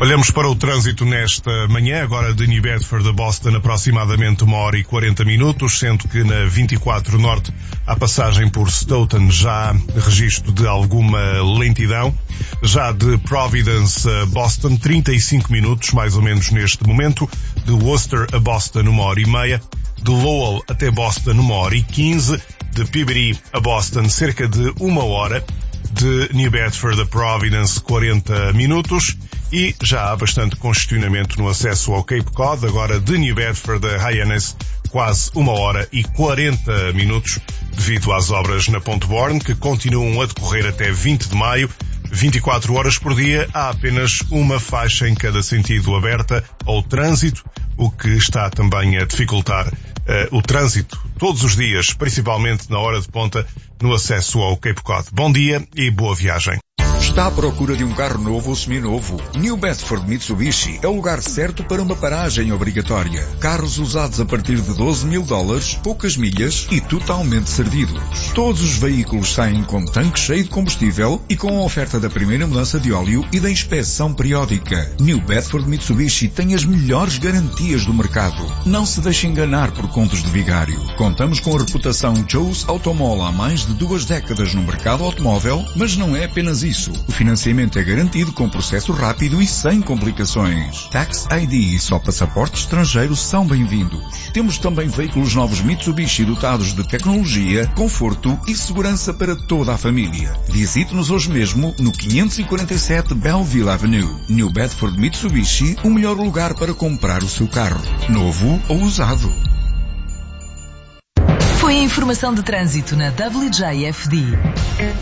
Olhamos para o trânsito nesta manhã, agora de New Bedford a Boston, aproximadamente 1h40, sendo que na 24 Norte, à passagem por Stoughton, já há registro de alguma lentidão. Já de Providence a Boston, 35 minutos, mais ou menos neste momento. De Worcester a Boston, 1h30. De Lowell até Boston, 1h15. De Peabody a Boston, cerca de 1 hora. De New Bedford a Providence, 40 minutos. E já há bastante congestionamento no acesso ao Cape Cod. Agora de New Bedford a Hyannis, quase 1h40, devido às obras na Ponte Bourne, que continuam a decorrer até 20 de maio. 24 horas por dia, há apenas uma faixa em cada sentido aberta ao trânsito, o que está também a dificultar o trânsito todos os dias, principalmente na hora de ponta, no acesso ao Cape Cod. Bom dia e boa viagem. Está à procura de um carro novo ou seminovo? New Bedford Mitsubishi é o lugar certo para uma paragem obrigatória. Carros usados a partir de $12.000, poucas milhas e totalmente servidos. Todos os veículos saem com tanque cheio de combustível e com a oferta da primeira mudança de óleo e da inspeção periódica. New Bedford Mitsubishi tem as melhores garantias do mercado. Não se deixe enganar por contos de vigário. Contamos com a reputação Joe's Automall há mais de 2 décadas no mercado automóvel, mas não é apenas isso. O financiamento é garantido com processo rápido e sem complicações. Tax ID e só passaporte estrangeiro são bem-vindos. Temos também veículos novos Mitsubishi dotados de tecnologia, conforto e segurança para toda a família. Visite-nos hoje mesmo no 547 Belleville Avenue. New Bedford Mitsubishi, o melhor lugar para comprar o seu carro, novo ou usado. Foi a informação de trânsito na WJFD.